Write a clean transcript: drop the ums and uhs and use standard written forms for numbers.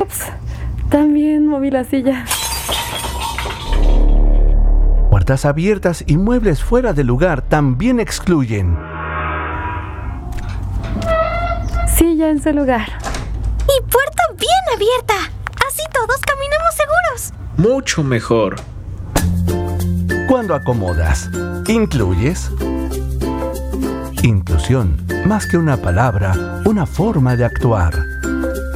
Ups, también moví la silla. Puertas abiertas y muebles fuera de lugar también excluyen. Silla en su lugar. Y puerta bien abierta. Así todos caminamos seguros. Mucho mejor. Cuando acomodas, incluyes. Inclusión, más que una palabra, una forma de actuar.